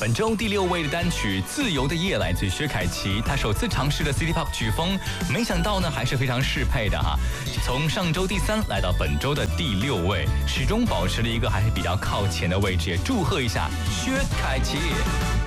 本周第6位的单曲《自由的夜》来自薛凯琪，他首次尝试了 City Pop 曲风，没想到呢还是非常适配的哈。从上周第3来到本周的第6位，始终保持了一个还是比较靠前的位置，也祝贺一下薛凯琪。